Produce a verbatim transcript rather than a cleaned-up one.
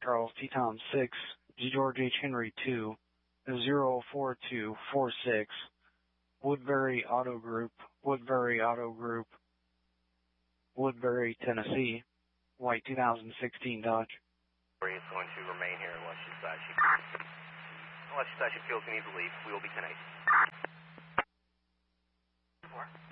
Charles T. Tom six, G. George H. Henry two, zero four two four six, Woodbury Auto Group, Woodbury Auto Group, Woodbury, Tennessee, white two thousand sixteen Dodge. It's going to remain here unless she decides she, unless she decides she feels we need to leave. We will be ten eight.